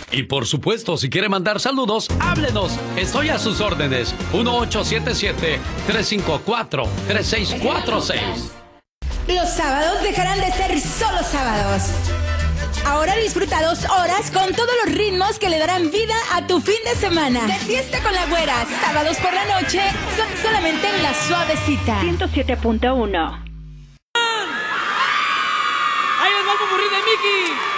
Y por supuesto, si quiere mandar saludos, háblenos. Estoy a sus órdenes. 1877-354-3646. Los sábados dejarán de ser solo sábados. Ahora disfruta 2 horas con todos los ritmos que le darán vida a tu fin de semana. De fiesta con la güera, sábados por la noche, son solamente en La Suavecita. 107.1. ¡Ahí les va el popurrí de Mickey!